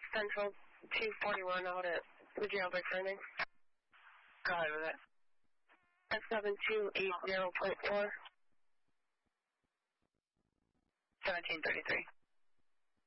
Central 241 out at the jailbreak turning. Go ahead with it. F7280.4. 1733.